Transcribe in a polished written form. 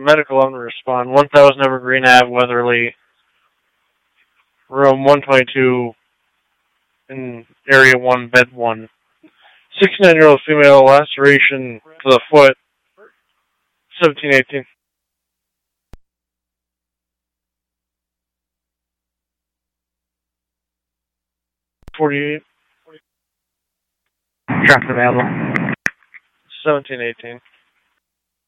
medical on respond. 1000 Evergreen Ave, Weatherly, room 122 in area 1, bed 1. 69-year-old female, laceration to the foot, 1718. 48. Traffic available. 1718.